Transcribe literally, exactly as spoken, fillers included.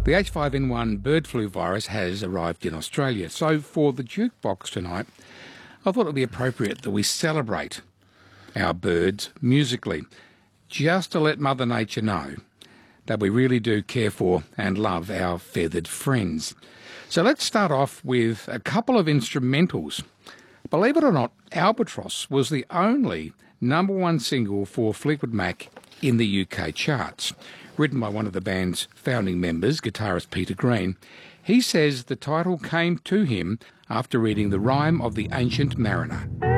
The H five N one bird flu virus has arrived in Australia. So for the jukebox tonight, I thought it would be appropriate that we celebrate our birds musically, just to let Mother Nature know that we really do care for and love our feathered friends. So let's start off with a couple of instrumentals. Believe it or not, Albatross was the only number one single for Fleetwood Mac in the U K charts. Written by one of the band's founding members, guitarist Peter Green. He says the title came to him after reading The Rime of the Ancient Mariner.